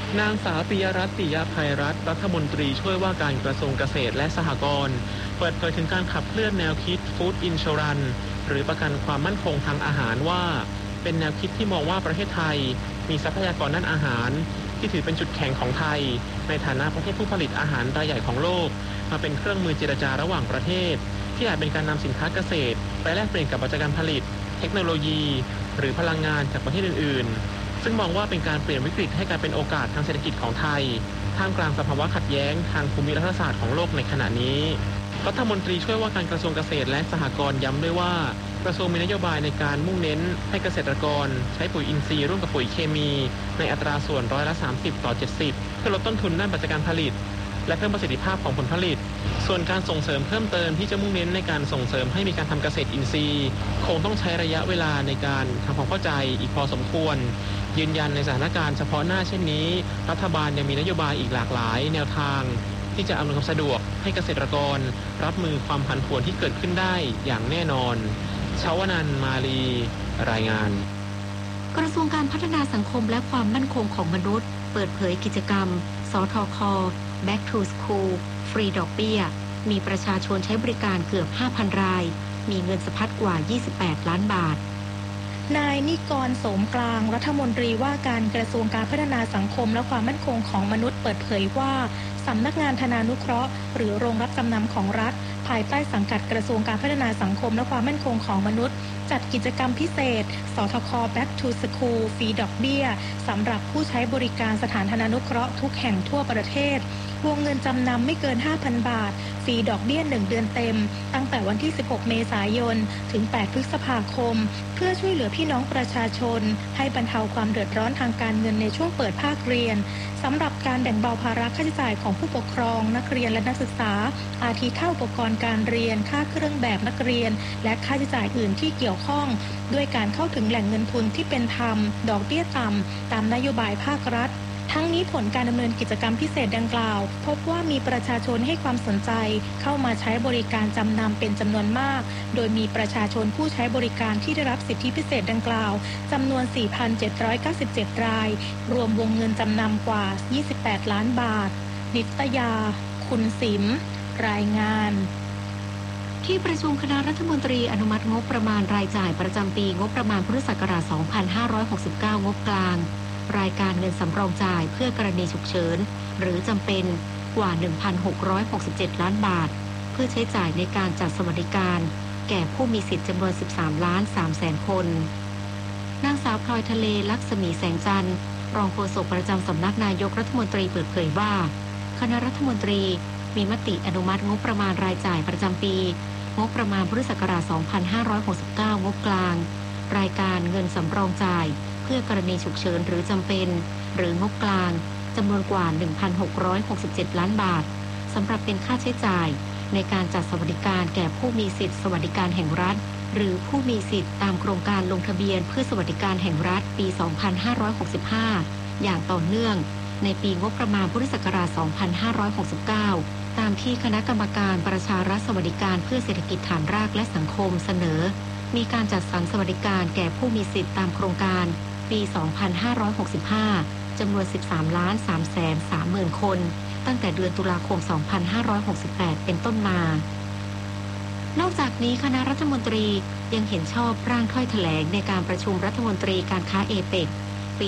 นางสาวปิยรัตน์ ปิยภัยรัตน์ รัฐมนตรีช่วยว่าการกระทรวงเกษตรและสหกรณ์เปิดเผยถึงการขับเคลื่อนแนวคิด Food Insurance หรือประกันความมั่นคงทางอาหารว่าเป็นแนวคิดที่มองว่าประเทศไทยมีทรัพยากรด้านอาหารที่ถือเป็นจุดแข็งของไทยในฐานะประเทศผู้ผลิตอาหารรายใหญ่ของโลกมาเป็นเครื่องมือเจรจาระหว่างประเทศที่อาจเป็นการนำสินค้าเกษตรไปแลกเปลี่ยนกับปัจจัยการผลิตเทคโนโลยีหรือพลังงานจากประเทศอื่นๆซึ่งมองว่าเป็นการเปลี่ยนวิกฤตให้กลายเป็นโอกาสทางเศรษฐกิจของไทยท่ามกลางสภาวะขัดแย้งทางภูมิรัฐศาสตร์ของโลกในขณะนี้รัฐมนตรีช่วยว่าการกระทรวงเกษตรและสหกรณ์ย้ำด้วยว่ากระทรวงมีนโยบายในการมุ่งเน้นให้เกษตรกรใช้ปุ๋ยอินทรีย์ร่วมกับปุ๋ยเคมีในอัตราส่วน30%/70%เพื่อลดต้นทุนด้านปัจจัยการผลิตและเพิ่มประสิทธิภาพของผลผลิตส่วนการส่งเสริมเพิ่มเติมที่จะมุ่งเน้นในการส่งเสริมให้มีการทำเกษตรอินทรีย์คงต้องใช้ระยะเวลาในการทำความเข้าใจอีกพอสมควรยืนยันในสถานการณ์เฉพาะหน้าเช่นนี้รัฐบาลยังมีนโยบายอีกหลากหลายแนวทางที่จะอำนวยความสะดวกให้เกษตรกรรับมือความผันผวนที่เกิดขึ้นได้อย่างแน่นอนชาวนันท์ มาลีรายงานกระทรวงการพัฒนาสังคมและความมั่นคงของมนุษย์เปิดเผยกิจกรรมสทค. Back to School ฟรีดอกเบี้ยมีประชาชนใช้บริการเกือบ 5,000 รายมีเงินสะพัดกว่า28ล้านบาทนายนิกร โสมกลางรัฐมนตรีว่าการกระทรวงการพัฒนาสังคมและความมั่นคงของมนุษย์เปิดเผยว่าสำนักงานธนานุเคราะห์หรือโรงรับจำนำของรัฐภายใต้สังกัดกระทรวงการพัฒนาสังคมและความมั่นคงของมนุษย์จัดกิจกรรมพิเศษสทค. Back to School ฟรีดอกเบี้ยสำหรับผู้ใช้บริการสถานธนานุเคราะห์ทุกแห่งทั่วประเทศวงเงินจำนำไม่เกิน 5,000 บาทฟรีดอกเบี้ย1เดือนเต็มตั้งแต่วันที่16เมษายนถึง8พฤษภาคมเพื่อช่วยเหลือพี่น้องประชาชนให้บรรเทาความเดือดร้อนทางการเงินในช่วงเปิดภาคเรียนสำหรับการแบ่งเบาภาระค่าใช้จ่ายของผู้ปกครองนักเรียนและนักศึกษาอาทิค่าอุปกรณ์การเรียนค่าเครื่องแบบนักเรียนและค่าใช้จ่ายอื่นที่เกี่ยวข้องด้วยการเข้าถึงแหล่งเงินทุนที่เป็นธรรมดอกเบี้ยต่ำตามนโยบายภาครัฐทั้งนี้ผลการดำเนินกิจกรรมพิเศษดังกล่าวพบว่ามีประชาชนให้ความสนใจเข้ามาใช้บริการจำนำเป็นจำนวนมากโดยมีประชาชนผู้ใช้บริการที่ได้รับสิทธิพิเศษดังกล่าวจำนวน 4,797 รายรวมวงเงินจำนำกว่า28ล้านบาทนิตยาคุณสิมรายงานที่ประชุมคณะรัฐมนตรีอนุมัติงบประมาณรายจ่ายประจำปีงบประมาณพุทธศักราช 2569 งบกลางรายการเงินสำรองจ่ายเพื่อกรณีฉุกเฉินหรือจำเป็นกว่า 1,667 ล้านบาทเพื่อใช้จ่ายในการจัดสวัสดิการแก่ผู้มีสิทธิจำนวน 13,300,000 คนนางสาวพลอยทะเลลักษมีแสงจันทร์รองโฆษกประจำสำนักนายกรัฐมนตรีเปิดเผยว่าคณะรัฐมนตรีมีมติอนุมัติงบประมาณรายจ่ายประจำปีงบประมาณพุทธศักราช 2569 งบกลางรายการเงินสำรองจ่ายเพื่อกรณีฉุกเฉินหรือจำเป็นหรืองบกลางจำนวนกว่า 1,667 ล้านบาทสำหรับเป็นค่าใช้จ่ายในการจัดสวัสดิการแก่ผู้มีสิทธิสวัสดิการแห่งรัฐหรือผู้มีสิทธิตามโครงการลงทะเบียนเพื่อสวัสดิการแห่งรัฐปี 2565 อย่างต่อเนื่องในปีงบประมาณพุทธศักราช 2569 ตามที่คณะกรรมการประชารัฐสวัสดิการเพื่อเศรษฐกิจฐานรากและสังคมเสนอมีการจัดสรรสวัสดิการแก่ผู้มีสิทธิตามโครงการปี 2565 จำนวน 13,330,000 คนตั้งแต่เดือนตุลาคม 2568 เป็นต้นมานอกจากนี้คณะรัฐมนตรียังเห็นชอบร่างถ้อยแถลงในการประชุมรัฐมนตรีการค้าเอเปกปี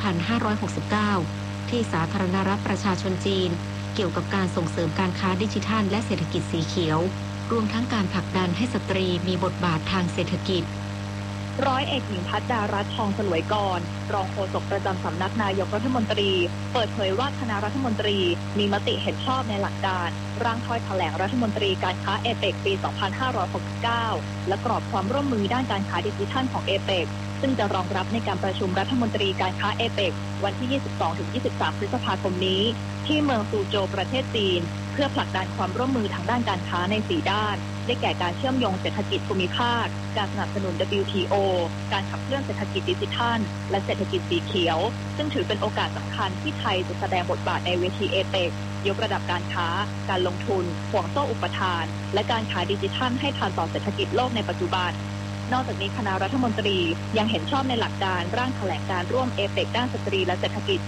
2569 ที่สาธารณรัฐประชาชนจีนเกี่ยวกับการส่งเสริมการค้าดิจิทัลและเศรษฐกิจสีเขียวรวมทั้งการผลักดันให้สตรีมีบทบาททางเศรษฐกิจร้อยเอกหญิงพัฒดารัตน์ ทองสลวยกรรองโฆษกประจำสำนักนายกรัฐมนตรีเปิดเผยว่าคณะรัฐมนตรีมีมติเห็นชอบในหลักการร่างถ้อยแถลงรัฐมนตรีการค้าเอเปกปี 2569 และกรอบความร่วมมือด้านการค้าดิจิทัลของเอเปกซึ่งจะรองรับในการประชุมรัฐมนตรีการค้าเอเปกวันที่ 22-23 พฤษภาคมนี้ที่เมืองซูโจวประเทศจีนเพื่อผลักดันความร่วมมือทางด้านการค้าใน 4 ด้านได้แก่การเชื่อมโยงเศรษฐกิจภูมิภาคการสนับสนุน WTO การขับเคลื่อนเศรษฐกิจดิจิทัลและเศรษฐกิจสีเขียวซึ่งถือเป็นโอกาสสำคัญที่ไทยจะแสดงบทบาทในเวทีเอเปกยกระดับการค้าการลงทุนห่วงโซ่อุปทานและการขายดิจิทัลให้ทันต่อเศรษฐกิจโลกในปัจจุบันนอกจากนี้คณะรัฐมนตรียังเห็นชอบในหลักการร่างแถลงการร่วมเอเปกด้านสตรีและเศรษฐกิจปี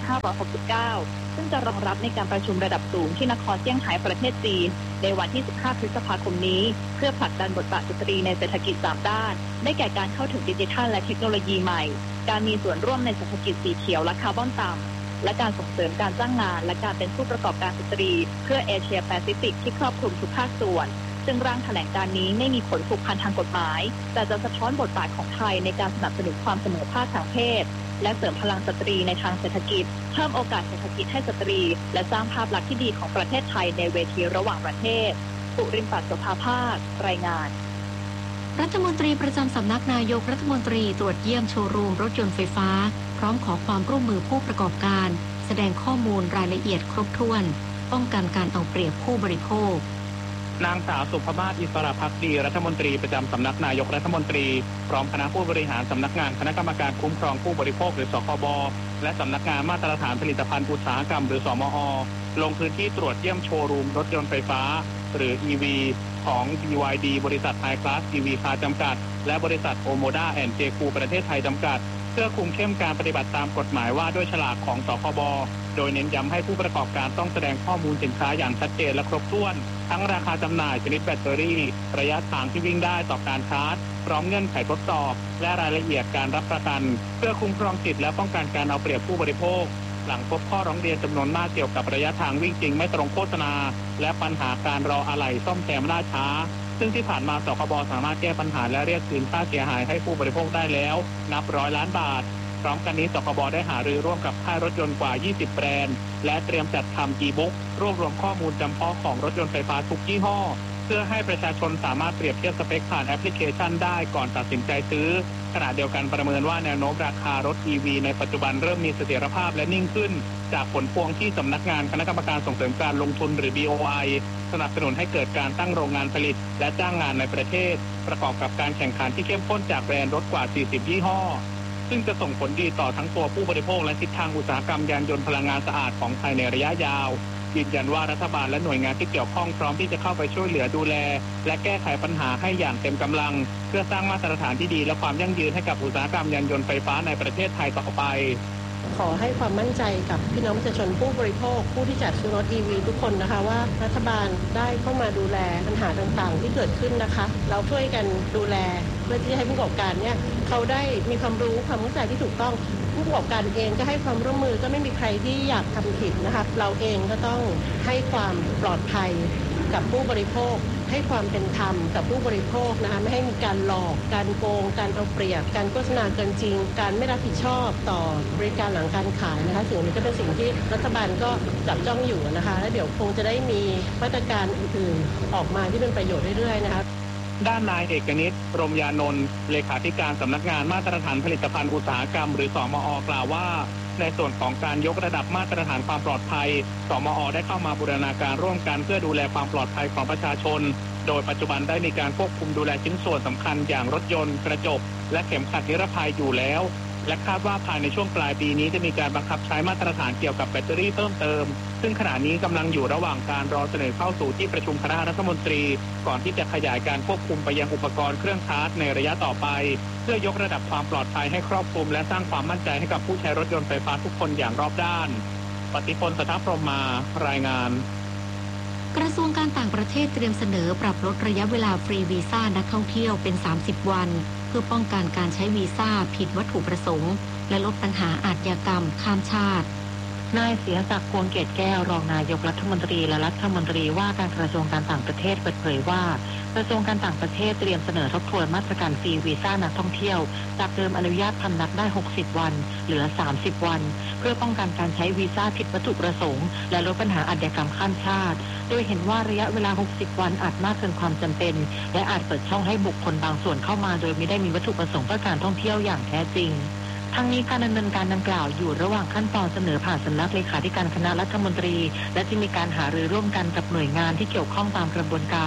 2569 ซึ่งจะรองรับในการประชุมระดับสูงที่นครเซี่ยงไฮ้ประเทศจีนในวันที่ 15 พฤษภาคมนี้เพื่อผลักดันบทบาทสตรีในเศรษฐกิจ 3 ด้านได้แก่การเข้าถึงดิจิทัลและเทคโนโลยีใหม่การมีส่วนร่วมในเศรษฐกิจสีเขียวและคาร์บอนต่ำและการส่งเสริมการจ้างงานและการเป็นผู้ประกอบการสตรีเพื่อเอเชียแปซิฟิกที่ครอบคลุมทุกภาคส่วนซึ่งร่างแถลงการนี้ไม่มีผลผูกพันทางกฎหมายแต่จะสะท้อนบทบาทของไทยในการสนับสนุนความเสมอภาคทางเพศและเสริมพลังสตรีในทางเศรษฐกิจเพิ่มโอกาสเศรษฐกิจให้สตรีและสร้างภาพลักษณ์ที่ดีของประเทศไทยในเวทีระหว่างประเทศปุริมปัสโสภาภาครายงานรัฐมนตรีประจำสำนักนายกรัฐมนตรีตรวจเยี่ยมโชว์รูมรถยนต์ไฟฟ้าพร้อมขอความร่วมมือผู้ประกอบการแสดงข้อมูลรายละเอียดครบถ้วนป้องกันการเอาเปรียบผู้บริโภคนางสาวสุภมาศอิสระภักดีรัฐมนตรีประจำสำนักนายกรัฐมนตรีพร้อมคณะผู้บริหารสำนักงานคณะกรรมการคุ้มครองผู้บริโภคหรือสคบและสำนักงานมาตรฐานผลิตภัณฑ์อุตสาหกรรมหรือสมอ.ลงพื้นที่ตรวจเยี่ยมโชว์รูมรถยนต์ไฟฟ้าหรือ EV ของ BYD บริษัท High Class EV Car จำกัดและบริษัท Omoda & Jeku ประเทศไทยจำกัดเพื่อคุมเข้มการปฏิบัติตามกฎหมายว่าด้วยฉลากของสคบโดยเน้นย้ำให้ผู้ประกอบการต้องแสดงข้อมูลสินค้าอย่างชัดเจนและครบถ้วนทั้งราคาจำหน่ายชนิดแบตเตอรี่ระยะทางที่วิ่งได้ต่อการชาร์จพร้อมเงื่อนไขทดสอบและรายละเอียดการรับประกันเพื่อคุ้มครองสิทธิและป้องกันการเอาเปรียบผู้บริโภคหลังพบข้อร้องเรียนจำนวนมากเกี่ยวกับระยะทางวิ่งจริงไม่ตรงโฆษณาและปัญหาการรออะไหล่ซ่อมแซมล่าช้าซึ่งที่ผ่านมาสคบสามารถแก้ปัญหาและเรียกคืนค่าเสียหายให้ผู้บริโภคได้แล้วนับ100 ล้านบาทพร้อมกันนี้สคบได้หารือร่วมกับค่ายรถยนต์กว่า20แบรนด์และเตรียมจัดทำ e-book รวบรวมข้อมูลจำเพาะของรถยนต์ไฟฟ้าทุกยี่ห้อเพื่อให้ประชาชนสามารถเปรียบเทียบสเปคผ่านแอปพลิเคชันได้ก่อนตัดสินใจซื้อขณะเดียวกันประเมินว่าแนวโน้มราคารถ EV ในปัจจุบันเริ่มมีเสถียรภาพและนิ่งขึ้นจากผลพวงที่สำนักงานคณะกรรมการส่งเสริมการลงทุนหรือ BOI สนับสนุนให้เกิดการตั้งโรงงานผลิตและจ้างงานในประเทศประกอบกับการแข่งขันที่เข้มข้นจากแบรนด์รถกว่า40ยี่ห้อซึ่งจะส่งผลดีต่อทั้งตัวผู้บริโภคและทิศทางอุตสาหกรรมยานยนต์พลังงานสะอาดของไทยในระยะยาวยืนยันว่ารัฐบาลและหน่วยงานที่เกี่ยวข้องพร้อมที่จะเข้าไปช่วยเหลือดูแลและแก้ไขปัญหาให้อย่างเต็มกำลังเพื่อสร้างมาตรฐานที่ดีและความยั่งยืนให้กับอุตสาหกรรมยานยนต์ไฟฟ้าในประเทศไทยต่อไปขอให้ความมั่นใจกับพี่น้องประชาชนผู้บริโภคผู้ที่จัดซื้อรถ EV ทุกคนนะคะว่ารัฐบาลได้เข้ามาดูแลปัญหาต่างๆที่เกิดขึ้นนะคะเราช่วยกันดูแลเพื่อที่ให้ผู้ประกอบการเนี่ยเขาได้มีความรู้ความเข้าใจที่ถูกต้องผู้ประกอบการเองก็ให้ความร่วมมือก็ไม่มีใครที่อยากทำผิดนะคะเราเองก็ต้องให้ความปลอดภัยกับผู้บริโภคให้ความเป็นธรรมกับผู้บริโภคนะคะไม่ให้มีการหลอกการโกงการเอาเปรียบการโฆษณาเกินจริงการไม่รับผิดชอบต่อบริการหลังการขายนะคะสิ่งนี้ก็เป็นสิ่งที่รัฐบาลก็จับจ้องอยู่นะคะและเดี๋ยวคงจะได้มีมาตรการอื่นๆออกมาที่เป็นประโยชน์เรื่อยๆนะคะด้านนายเอกนิตรมยานนท์เลขาธิการสำนักงานมาตรฐานผลิตภัณฑ์อุตสาหกรรมหรือสมอ.กล่าวว่าในส่วนของการยกระดับมาตรฐานความปลอดภัยสมอ.ได้เข้ามาบูรณาการร่วมกันเพื่อดูแลความปลอดภัยของประชาชนโดยปัจจุบันได้มีการควบคุมดูแลชิ้นส่วนสำคัญอย่างรถยนต์กระจกและเข็มขัดนิรภัยอยู่แล้วและคาดว่าภายในช่วงปลายปีนี้จะมีการบังคับใช้มาตรฐานเกี่ยวกับแบตเตอรี่เพิ่มเติมซึ่งขณะนี้กำลังอยู่ระหว่างการรอเสนอเข้าสู่ที่ประชุมคณะรัฐมนตรีก่อนที่จะขยายการควบคุมไปยังอุปกรณ์เครื่องชาร์จในระยะต่อไปเพื่อยกระดับความปลอดภัยให้ครอบคลุมและสร้างความมั่นใจให้กับผู้ใช้รถยนต์ไฟฟ้าทุกคนอย่างรอบด้านปฏิพล สัทธพรหมารายงานกระทรวงการต่างประเทศเตรียมเสนอปรับลดระยะเวลาฟรีวีซ่านักท่องเที่ยวเป็น30วันเพื่อป้องกันการใช้วีซ่าผิดวัตถุประสงค์และลดปัญหาอาชญากรรมข้ามชาตินายเสียศักดิ์ พวงเกตแก้วรองนายกรัฐมนตรีและรัฐมนตรีว่าการกระทรวงการต่างประเทศเปิดเผยว่ากระทรวงการต่างประเทศเตรียมเสนอทบทวนมาตรการฟรีวีซ่านักท่องเที่ยวจากเดิมอนุญาตพำนักได้60วันเหลือ30วันเพื่อป้องกันการใช้วีซ่าผิดวัตถุประสงค์และลดปัญหาอาชญากรรมข้ามชาติโดยเห็นว่าระยะเวลา60วันอาจมากเกินความจำเป็นและอาจเปิดช่องให้บุคคลบางส่วนเข้ามาโดยไม่ได้มีวัตถุประสงค์เพื่อการท่องเที่ยวอย่างแท้จริงทั้งนี้การดำเนินการดังกล่าวอยู่ระหว่างขั้นตอนเสนอผ่านสำนักเลขาธิการคณะรัฐมนตรีและจะมีการหารือร่วมกันกับหน่วยงานที่เกี่ยวข้องตามกระบวนการ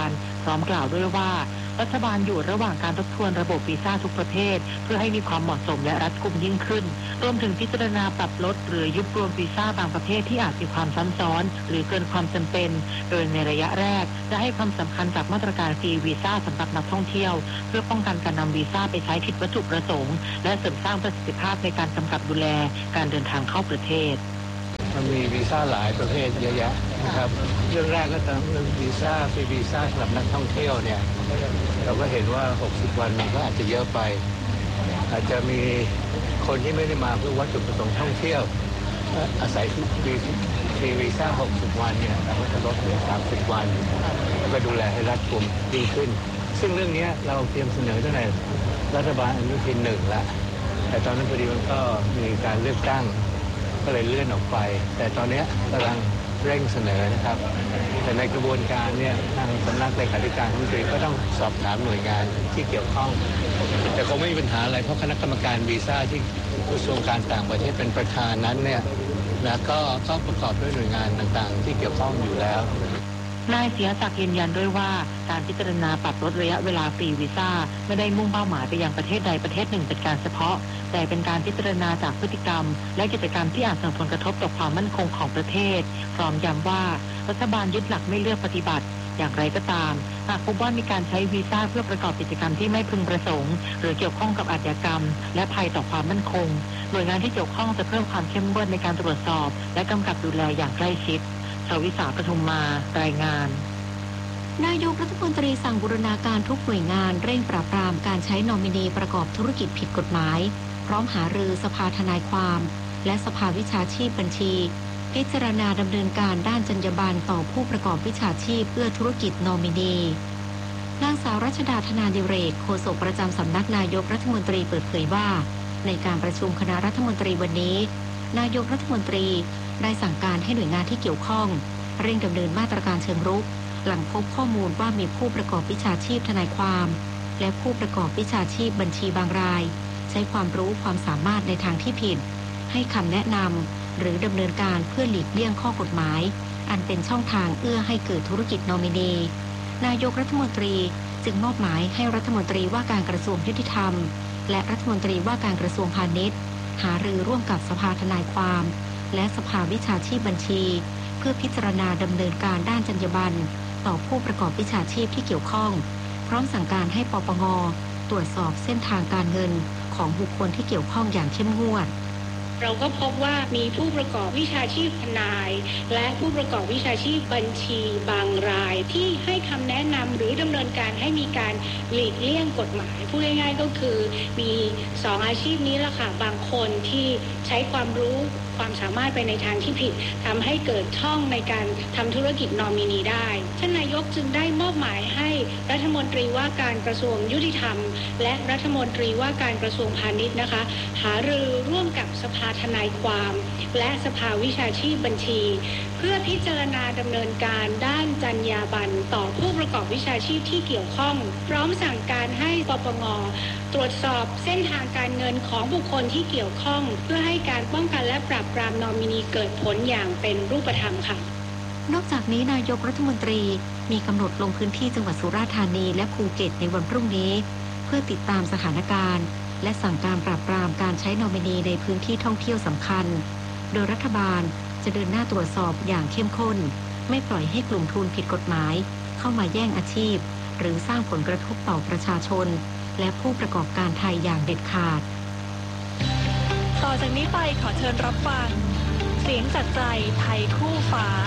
ร้อมกล่าวด้วยว่ารัฐบาลอยู่ระหว่างการทบทวนระบบวีซ่าทุกประเภทเพื่อให้มีความเหมาะสมและรัดกุมยิ่งขึ้นรวมถึงพิจารณาปรับลดหรือยุบรวมวีซ่าบางประเภทที่อาจมีความซ้ำซ้อนหรือเกินความจำเป็นโดยในระยะแรกจะให้ความสำคัญกับมาตรการฟรีวีซ่าสำหรับนักท่องเที่ยวเพื่อป้องกันการนำวีซ่าไปใช้ผิดวัตถุประสงค์และเสริมสร้างประสิทธิภาพในการกำกับดูแลการเดินทางเข้าประเทศมันมีวีซ่าหลายประเภทเยอะแยะนะครับเรื่องแรกก็ต้องเรื่องวีซ่าฟรีวีซ่าสำหรับนักท่องเที่ยวเนี่ยเราก็เห็นว่า60วันมันก็อาจจะเยอะไปอาจจะมีคนที่ไม่ได้มาเพื่อวัตถุประสงค์ท่องเที่ยวอาศัยฟรีวีซ่า60วันเนี่ยเราก็จะลดเหลือ30วันแล้วก็ดูแลให้รัดกุมยิ่งขึ้นซึ่งเรื่องนี้เราเตรียมเสนอตั้งแต่รัฐบาลอนุทิน1แล้วแต่ตอนนั้นพอดีมันก็มีการเลือกตั้งก็เลยเลื่อนออกไปแต่ตอนนี้กำลังเร่งเสนอนะครับแต่ในกระบวนการเนี่ยทางสำนักเลขาธิการรัฐมนตรีก็ต้องสอบถามหน่วยงานที่เกี่ยวข้องแต่คงไม่มีปัญหาอะไรเพราะคณะกรรมการวีซ่าที่กระทรวงการต่างประเทศเป็นประธานนั้นเนี่ยนะก็ประกอบด้วยหน่วยงานต่างๆที่เกี่ยวข้องอยู่แล้วนายเสียศักดิ์ยืนยันด้วยว่าการพิจารณาปรับลดระยะเวลาฟรีวีซ่าไม่ได้มุ่งเป้าหมายไปยังประเทศใดประเทศหนึ่งเป็นการเฉพาะแต่เป็นการพิจารณาจากพฤติกรรมและกิจกรรมที่อาจส่งผลกระทบต่อความมั่นคงของประเทศพร้อมย้ำว่ารัฐบาลยึดหลักไม่เลือกปฏิบัติอย่างไรก็ตามหากพบว่ามีการใช้วีซ่าเพื่อประกอบกิจกรรมที่ไม่พึงประสงค์หรือเกี่ยวข้องกับอาชญากรรมและภัยต่อความมั่นคงหน่วยงานที่เกี่ยวข้องจะเพิ่มความเข้มงวดในการตรวจสอบและกำกับดูแลอย่างใกล้ชิดชวิษา ปทุมมารายงานนายกรัฐมนตรีสั่งบูรณาการทุกหน่วยงานเร่งปราบปรามการใช้นอมินีประกอบธุรกิจผิดกฎหมายพร้อมหารือสภาทนายความและสภาวิชาชีพบัญชีพิจารณาดำเนินการด้านจรรยาบรรณต่อผู้ประกอบวิชาชีพเพื่อธุรกิจนอมินีนางสาวรัชดาธนาดิเรกโฆษกประจำสำนักนายกรัฐมนตรีเปิดเผยว่าในการประชุมคณะรัฐมนตรีวันนี้นายกรัฐมนตรีได้สั่งการให้หน่วยงานที่เกี่ยวข้องเร่งดำเนินมาตรการเชิงรุกหลังพบข้อมูลว่ามีผู้ประกอบวิชาชีพทนายความและผู้ประกอบวิชาชีพบัญชีบางรายใช้ความรู้ความสามารถในทางที่ผิดให้คำแนะนำหรือดำเนินการเพื่อหลีกเลี่ยงข้อกฎหมายอันเป็นช่องทางเอื้อให้เกิดธุรกิจนอมินีนายกรัฐมนตรีจึงมอบหมายให้รัฐมนตรีว่าการกระทรวงยุติธรรมและรัฐมนตรีว่าการกระทรวงพาณิชย์หารือร่วมกับสภาทนายความและสภาวิชาชีพบัญชีเพื่อพิจารณาดำเนินการด้านจรรยาบรรณต่อผู้ประกอบวิชาชีพที่เกี่ยวข้องพร้อมสั่งการให้ปปง.ตรวจสอบเส้นทางการเงินของบุคคลที่เกี่ยวข้องอย่างเข้มงวดเราก็พบว่ามีผู้ประกอบวิชาชีพทนายและผู้ประกอบวิชาชีพบัญชีบางรายที่ให้คำแนะนำหรือดำเนินการให้มีการหลีกเลี่ยงกฎหมายพูดง่ายๆก็คือมี2อาชีพนี้ละค่ะบางคนที่ใช้ความรู้ความสามารถไปในทางที่ผิดทำให้เกิดช่องในการทำธุรกิจนอมินีได้ท่านนายกจึงได้มอบหมายให้รัฐมนตรีว่าการกระทรวงยุติธรรมและรัฐมนตรีว่าการกระทรวงพาณิชย์นะคะหารือร่วมกับสภาทนายความและสภาวิชาชีพบัญชีเพื่อพิจารณาดำเนินการด้านจรรยาบรรณต่อผู้ประกอบวิชาชีพที่เกี่ยวข้องพร้อมสั่งการให้ปปง.ตรวจสอบเส้นทางการเงินของบุคคลที่เกี่ยวข้องเพื่อให้การป้องกันและปราบปรามนอมินีเกิดผลอย่างเป็นรูปธรรมค่ะนอกจากนี้นายกรัฐมนตรีมีกำหนดลงพื้นที่จังหวัดสุราษฎร์ธานีและภูเก็ตในวันพรุ่งนี้เพื่อติดตามสถานการณ์และสั่งการปราบปรามการใช้นอมินีในพื้นที่ท่องเที่ยวสำคัญโดยรัฐบาลจะเดินหน้าตรวจสอบอย่างเข้มข้นไม่ปล่อยให้กลุ่มทุนผิดกฎหมายเข้ามาแย่งอาชีพหรือสร้างผลกระทบต่อประชาชนและผู้ประกอบการไทยอย่างเด็ดขาดต่อจากนี้ไปขอเชิญรับฟังเสียงจากใจไทยคู่ฟ้า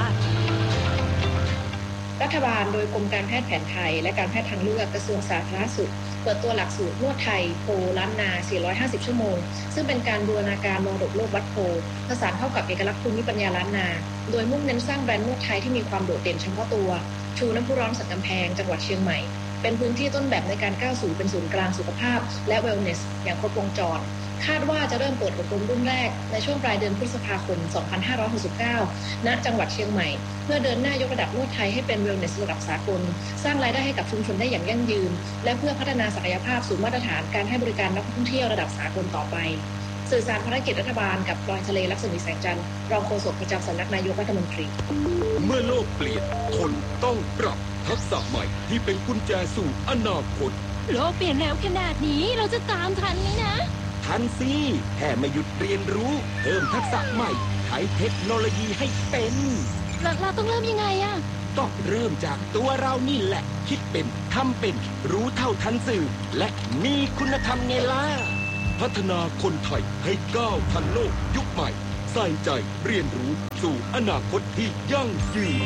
รัฐบาลโดยกรมการแพทย์แผนไทยและการแพทย์ทางเลือกกระทรวงสาธารณสุขเปิดตัวหลักสูตรนวดไทยโพล้านนา450ชั่วโมงซึ่งเป็นการบูรณาการมรดกโลกวัดโพผสานเข้ากับเอกลักษณ์ภูมิปัญญาล้านนาโดยมุ่งเน้นสร้างแบรนด์นวดไทยที่มีความโดดเด่นเฉพาะตัวชูน้ำพุร้อนสันกำแพงจังหวัดเชียงใหม่เป็นพื้นที่ต้นแบบในการก้าวสู่เป็นศูนย์กลางสุขภาพและเวลเนสอย่างครบวงจรคาดว่าจะเริ่มเปิดอบรมรุ่นแรกในช่วงปลายเดือนพฤษภาคม 2569 ณ จังหวัดเชียงใหม่เพื่อเดินหน้ายกระดับนวดไทยให้เป็นเวลเนสระดับสากลสร้างรายได้ให้กับชุมชนได้อย่างยั่งยืนและเพื่อพัฒนาศักยภาพสู่มาตรฐานการให้บริการนักท่องเที่ยวระดับสากลต่อไปสื่อสารภารกิจรัฐบาลกับปล่อยทะเลลักษมีแสงจันทร์รองโฆษกประจำสำนักนายกรัฐมนตรีเมื่อโลกเปลี่ยนคนต้องปรับทักษะใหม่ที่เป็นกุญแจสู่อนาคตโลกเปลี่ยนแล้วขนาดนี้เราจะตามทันไหมนะทันสิแค่ไม่หยุดเรียนรู้เพิ่มทักษะใหม่ใช้เทคโนโลยีให้เป็นเราต้องเริ่มยังไงอะต้องเริ่มจากตัวเรานี่แหละคิดเป็นทำเป็นรู้เท่าทันสื่อและมีคุณธรรมไงล่ะพัฒนาคนไทยให้ก้าวทันโลกยุคใหม่ใส่ใจเรียนรู้สู่อนาคตที่ยั่งยืน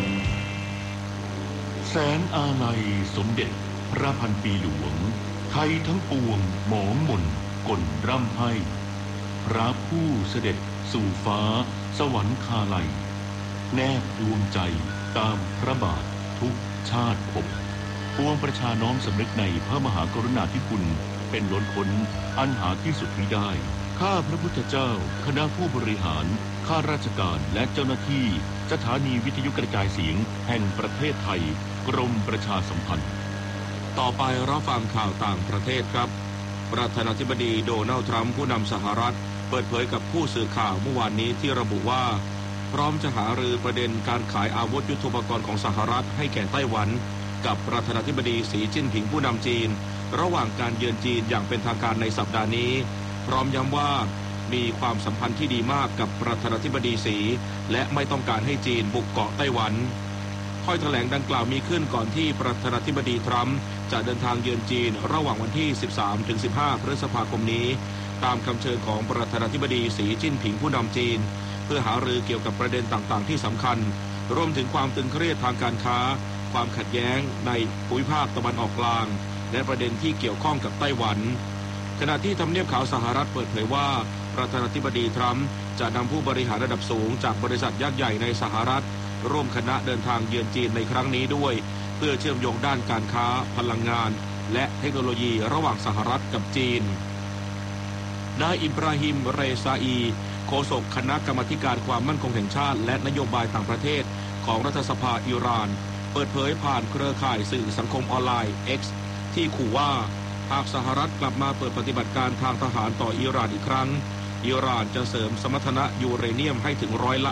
แสงอาลัยสมเด็จพระพันปีหลวงไทยทั้งปวงหมองมนกลร่ำให้พระผู้เสด็จสู่ฟ้าสวรรคาลัยแนบดวงใจตามพระบาททุกชาติภพปวงประชาน้อมสำนึกในพระมหากรุณาธิคุณเป็นล้นพ้นอันหาที่สุดมิได้ข้าพระพุทธเจ้าคณะผู้บริหารข้าราชการและเจ้าหน้าที่สถานีวิทยุกระจายเสียงแห่งประเทศไทยกรมประชาสัมพันธ์ต่อไปรับฟังข่าวต่างประเทศครับประธานาธิบดีโดนัลด์ทรัมป์ผู้นำสหรัฐเปิดเผยกับผู้สื่อข่าวเมื่อวานนี้ที่ระบุว่าพร้อมจะหารือประเด็นการขายอาวุธยุทโธปกรณ์ของสหรัฐให้แก่ไต้หวันกับประธานาธิบดีสีจิ้นผิงผู้นำจีนระหว่างการเยือนจีนอย่างเป็นทางการในสัปดาห์นี้พร้อมย้ำว่ามีความสัมพันธ์ที่ดีมากกับประธานาธิบดีสีและไม่ต้องการให้จีนบุกเกาะไต้หวันถ้อยแถลงดังกล่าวมีขึ้นก่อนที่ประธานาธิบดีทรัมป์จะเดินทางเยือนจีนระหว่างวันที่ 13-15 พฤษภาคมนี้ตามคำเชิญของประธานาธิบดีสีจิ้นผิงผู้นำจีนเพื่อหารือเกี่ยวกับประเด็นต่างๆที่สำคัญรวมถึงความตึงเครียดทางการค้าความขัดแย้งในภูมิภาคตะวันออกกลางและประเด็นที่เกี่ยวข้องกับไต้หวันขณะที่ทำเนียบขาวสหรัฐเปิดเผยว่าประธานาธิบดีทรัมป์จะนำผู้บริหารระดับสูงจากบริษัทยักษ์ใหญ่ในสหรัฐร่วมคณะเดินทางเยือนจีนในครั้งนี้ด้วยเพื่อเชื่อมโยงด้านการค้าพลังงานและเทคโนโลยีระหว่างสหรัฐกับจีนนายอิบราฮิมเรซาอีโฆษกคณะกรรมาการความมั่นคงแห่งชาติและนโยบายต่างประเทศของรัฐสภาอิหร่านเปิดเผยผ่านเครือข่ายสื่อสังคมออนไลน์ X ที่ขู่ว่าหากสหรัฐกลับมาเปิดปฏิบัติการทางทหารต่ออิหร่านอีกครั้งอิหร่านจะเสริมสมรรถนะยูเรเนียมให้ถึง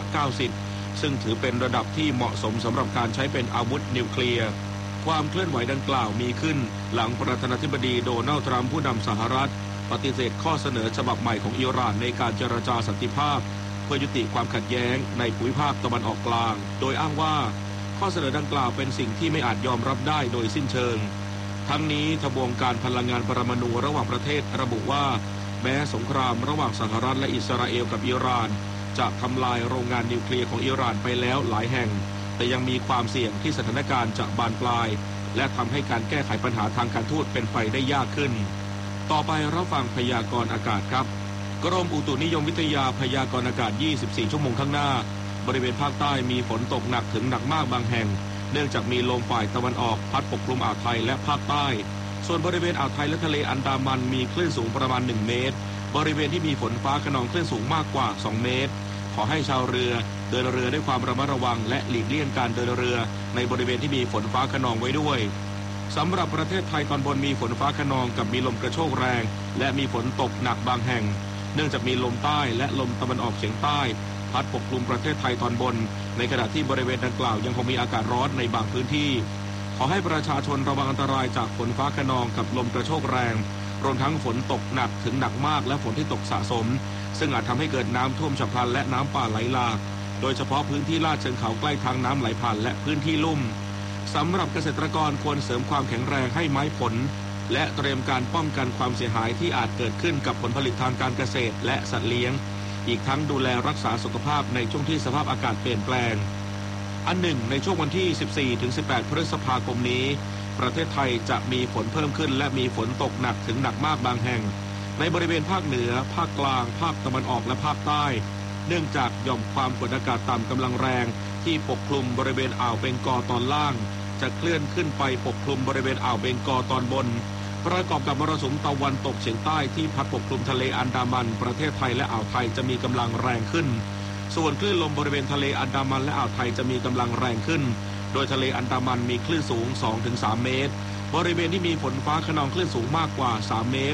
90%ซึ่งถือเป็นระดับที่เหมาะสมสำหรับการใช้เป็นอาวุธนิวเคลียร์ความเคลื่อนไหวดังกล่าวมีขึ้นหลังประธานาธิบดีโดนัลด์ทรัมป์ผู้นำสหรัฐปฏิเสธข้อเสนอฉบับใหม่ของอิหร่านในการเจรจาสันติภาพเพื่อยุติความขัดแย้งในภูมิภาคตะวันออกกลางโดยอ้างว่าข้อเสนอดังกล่าวเป็นสิ่งที่ไม่อาจยอมรับได้โดยสิ้นเชิงทั้งนี้ทบวงการพลังงานปรมาณูระหว่างประเทศระบุว่าแม้สงครามระหว่างสหรัฐและอิสราเอลกับอิหร่านจะทำลายโรงงานนิวเคลียร์ของอิหร่านไปแล้วหลายแห่งแต่ยังมีความเสี่ยงที่สถานการณ์จะบานปลายและทำให้การแก้ไขปัญหาทางการทูตเป็นไปได้ยากขึ้นต่อไปรับฟังพยากรณ์อากาศครับกรมอุตุนิยมวิทยาพยากรณ์อากาศ24ชั่วโมงข้างหน้าบริเวณภาคใต้มีฝนตกหนักถึงหนักมากบางแห่งเนื่องจากมีลมฝ่ายตะวันออกพัดปกคลุมอ่าวไทยและภาคใต้ส่วนบริเวณอ่าวไทยและทะเลอันดามันมีคลื่นสูงประมาณ1เมตรบริเวณที่มีฝนฟ้าคะนองคลื่นสูงมากกว่า2เมตรขอให้ชาวเรือเดินเรือด้วยความระมัดระวังและหลีกเลี่ยงการเดินเรือในบริเวณที่มีฝนฟ้าคะนองไว้ด้วยสำหรับประเทศไทยตอนบนมีฝนฟ้าคะนองกับมีลมกระโชกแรงและมีฝนตกหนักบางแห่งเนื่องจากมีลมใต้และลมตะวันออกเฉียงใต้พัดปกคลุมประเทศไทยตอนบนในขณะที่บริเวณดังกล่าวยังคงมีอากาศร้อนในบางพื้นที่ขอให้ประชาชนระวังอันตรายจากฝนฟ้าคะนองกับลมกระโชกแรงรวมทั้งฝนตกหนักถึงหนักมากและฝนที่ตกสะสมซึ่งอาจทำให้เกิดน้ำท่วมฉับพลันและน้ำป่าไหลหลากโดยเฉพาะพื้นที่ลาดเชิงเขาใกล้ทางน้ำไหลผ่านและพื้นที่ลุ่มสำหรับเกษตรกรควรเสริมความแข็งแรงให้ไม้ผลและเตรียมการป้องกันความเสียหายที่อาจเกิดขึ้นกับผลผลิตทางการเกษตรและสัตว์เลี้ยงอีกทั้งดูแลรักษาสุขภาพในช่วงที่สภาพอากาศเปลี่ยนแปลงอันหนึ่งในช่วงวันที่ 14-18 พฤษภาคมนี้ประเทศไทยจะมีฝนเพิ่มขึ้นและมีฝนตกหนักถึงหนักมากบางแห่งในบริเวณภาคเหนือภาคกลางภาคตะวันออกและภาคใต้เนื่องจากหย่อมความกดอากาศต่ำกำลังแรงที่ปกคลุมบริเวณอ่าวเบงกอลตอนล่างจะเคลื่อนขึ้นไปปกคลุมบริเวณอ่าวเบงกอลตอนบนประกอบกับมรสุมตะวันตกเฉียงใต้ที่พัดปกคลุมทะเลอันดามันประเทศไทยและอ่าวไทยจะมีกำลังแรงขึ้นส่วนคลื่นลมบริเวณทะเลอันดามันและอ่าวไทยจะมีกำลังแรงขึ้นโดยทะเลอันดามันมีคลื่นสูง 2-3 เมตรบริเวณที่มีฝนฟ้าคะนองคลื่นสูงมากกว่า3 เมตร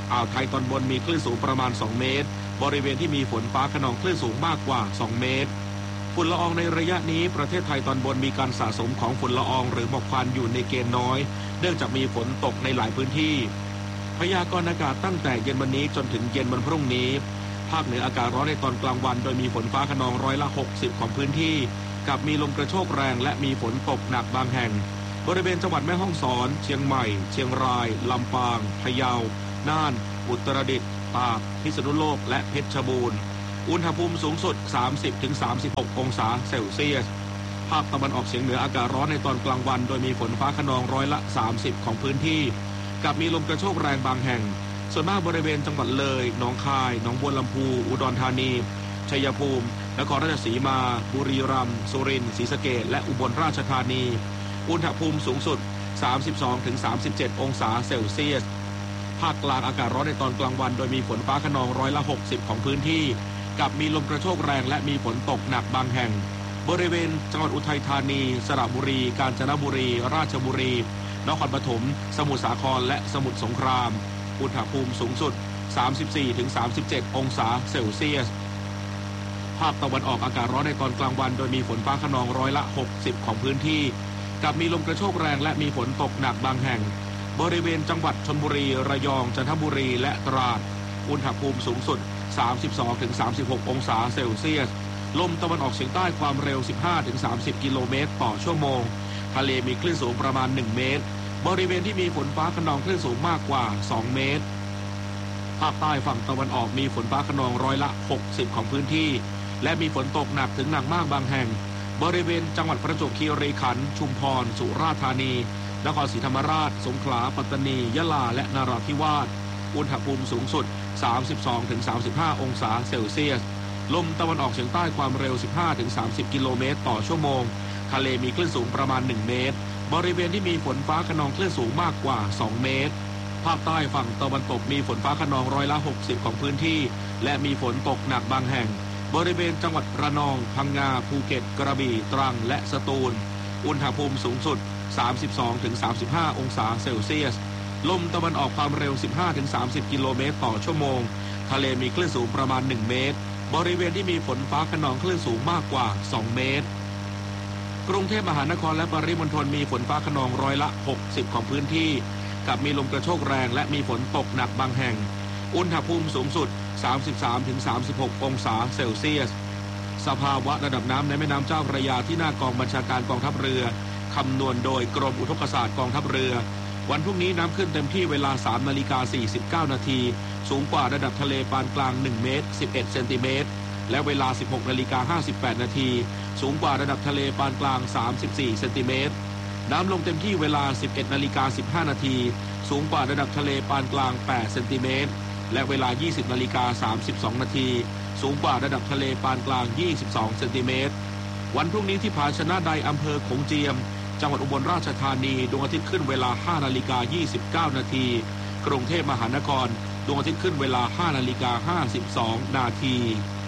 อ่าวไทยตอนบนมีคลื่นสูงประมาณ2 เมตรบริเวณที่มีฝนฟ้าคะนองคลื่นสูงมากกว่า2 เมตรฝุ่นละอองในระยะนี้ประเทศไทยตอนบนมีการสะสมของฝุ่นละอองหรือหมอกควันอยู่ในเกณฑ์น้อยเนื่องจากมีฝนตกในหลายพื้นที่พยากรณ์อากาศตั้งแต่เย็นวันนี้จนถึงเย็นวันพรุ่งนี้ภาคเหนืออากาศร้อนในตอนกลางวันโดยมีฝนฟ้าคะนอง60%ของพื้นที่กับมีลมกระโชกแรงและมีฝนตกหนักบางแห่งบริเวณจังหวัดแม่ฮ่องสอนเชียงใหม่เชียงรายลำปางพะเยาน่านอุตรดิตถ์ตากพิษณุโลกและเพชรบูรณ์อุณหภูมิสูงสุด 30-36 องศาเซลเซียสภาคตะวันออกเฉียงเหนืออากาศร้อนในตอนกลางวันโดยมีฝนฟ้าคะนอง30%ของพื้นที่กับมีลมกระโชกแรงบางแห่งส่วนมากบริเวณจังหวัดเลยหนองคายหนองบัวลำพูอุดรธานีชัยภูมินครราชสีมาบุรีรัมย์สุรินทร์ศรีสะเกษและอุบลราชธานีอุณหภูมิสูงสุด 32-37 องศาเซลเซียสภาคกลางอากาศร้อนในตอนกลางวันโดยมีฝนฟ้าคะนอง60%ของพื้นที่กับมีลมกระโชกแรงและมีฝนตกหนักบางแห่งบริเวณจังหวัดอุทัยธานีสระบุรีกาญจนบุรีราชบุรีนครปฐมสมุทรสาครและสมุทรสงครามอุณหภูมิสูงสุด 34-37 องศาเซลเซียสภาคตะวันออกอากาศร้อนในตอนกลางวันโดยมีฝนฟ้าคะนอง60%ของพื้นที่กับมีลมกระโชกแรงและมีฝนตกหนักบางแห่งบริเวณจังหวัดชลบุรีระยองจันทบุรีและตราดอุณหภูมิสูงสุด 32-36 องศาเซลเซียสลมตะวันออกเฉียงใต้ความเร็ว 15-30 กิโลเมตรต่อชั่วโมงทะเลมีคลื่นสูงประมาณ1 เมตรบริเวณที่มีฝนฟ้าคะนองคลื่นสูงมากกว่า2 เมตรภาคใต้ฝั่งตะวันออกมีฝนฟ้าคะนอง60%ของพื้นที่และมีฝนตกหนักถึงหนักมากบางแห่งบริเวณจังหวัดประจวบคีรีขันธ์ชุมพรสุราษฎร์ธานีนครศรีธรรมราชสงขลาปัตตานียะลาและนราธิวาสอุณหภูมิสูงสุด 32-35 องศาเซลเซียสลมตะวันออกเฉียงใต้ความเร็ว 15-30 กิโลเมตรต่อชั่วโมงทะเลมีคลื่นสูงประมาณ1 เมตรบริเวณที่มีฝนฟ้าคะนองคลื่นสูงมากกว่า2 เมตรภาคใต้ฝั่งตะวันตกมีฝนฟ้าคะนอง60%ของพื้นที่และมีฝนตกหนักบางแห่งบริเวณจังหวัดระนองพังงาภูเก็ตกระบี่ตรังและสตูลอุณหภูมิสูงสุด 32-35 องศาเซลเซียสลมตะวันออกความเร็ว 15-30 กิโลเมตรต่อชั่วโมงทะเลมีคลื่นสูงประมาณ1 เมตรบริเวณที่มีฝนฟ้าคะนองคลื่นสูงมากกว่า2 เมตรกรุงเทพมหานครและปริมณฑลมีฝนฟ้าคะนอง60%ของพื้นที่กับมีลมกระโชกแรงและมีฝนตกหนักบางแห่งอุณหภูมิสูงสุด 33-36 องศาเซลเซียสสภาวะระดับน้ำในแม่น้ำเจ้าพระยาที่หน้ากองบัญชาการกองทัพเรือคำนวณโดยกรมอุทกศาสตร์กองทัพเรือวันพรุ่งนี้น้ำขึ้นเต็มที่เวลา 3:49 นาทีสูงกว่าระดับทะเลปานกลาง1 เมตร 11 เซนติเมตรและเวลา 16:58 นาทีสูงกว่าระดับทะเลปานกลาง34 เซนติเมตรน้ำลงเต็มที่เวลา 11:15 นาทีสูงกว่าระดับทะเลปานกลาง8 เซนติเมตรและเวลา 20:32 นาทีสูงกว่าระดับทะเลปานกลาง22 เซนติเมตรวันพรุ่งนี้ที่ผาชนะใดอำเภอโขงเจียมจังหวัดอุบลราชธานีดวงอาทิตย์ขึ้นเวลา 5:29 นาทีกรุงเทพมหานครดวงอาทิตย์ขึ้นเวลา 5:52 นาที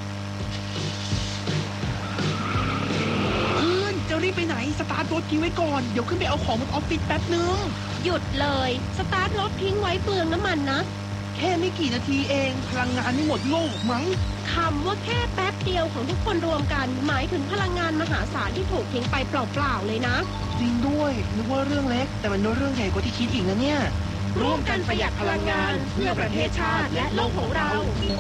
จะรีบไปไหนสตาร์ทรถทิ้งไว้ก่อนเดี๋ยวขึ้นไปเอาของบนออฟฟิศแป๊บนึงหยุดเลยสตาร์ทรถทิ้งไว้เปลืองน้ำมันนะแค่ไม่กี่นาทีเองพลังงานไม่หมดโลกมั้งคำว่าแค่แป๊บเดียวของทุกคนรวมกันหมายถึงพลังงานมหาศาลที่ถูกทิ้งไปเปล่าๆเลยนะจริงด้วยนึกว่าเรื่องเล็กแต่มันเรื่องใหญ่กว่าที่คิดอีกนะเนี่ยร่วมกันประหยัดพลังงานเพื่อประเทศชาติและโลกของเรา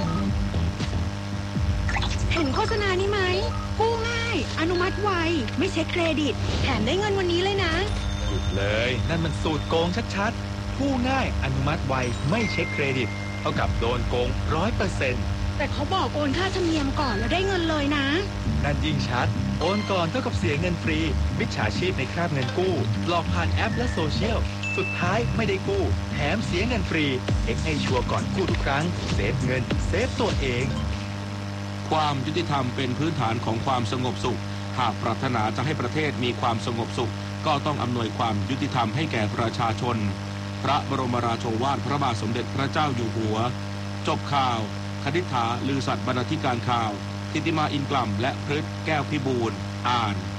เห็นโฆษณานี้ไหมกู้ง่ายอนุมัติไวไม่เช็คเครดิตแถมได้เงินวันนี้เลยนะหยุดเลยนั่นมันสูตรโกงชัดๆกู้ง่ายอนุมัติไวไม่เช็คเครดิตเท่ากับโดนโกง 100% แต่เขาบอกโอนค่าธรรมเนียมก่อนแล้วได้เงินเลยนะนั่นยิ่งชัดโอนก่อนเท่ากับเสียเงินฟรีมิจฉาชีพในคราบเงินกู้หลอกผ่านแอปและโซเชียลสุดท้ายไม่ได้กู้แถมเสียเงินฟรีเช็คให้ชัวร์ก่อนกู้ทุกครั้งเซฟเงินเซฟตัวเองความยุติธรรมเป็นพื้นฐานของความสงบสุขหากปรารถนาจะให้ประเทศมีความสงบสุขก็ต้องอำนวยความยุติธรรมให้แก่ประชาชนพระบรมราโชวาทพระบาทสมเด็จพระเจ้าอยู่หัวจบข่าวคณิษฐาลือสัตย์บรรณาธิการข่าวทิติมาอินกล่ำและพฤทธิ์แก้วพิบูลอ่าน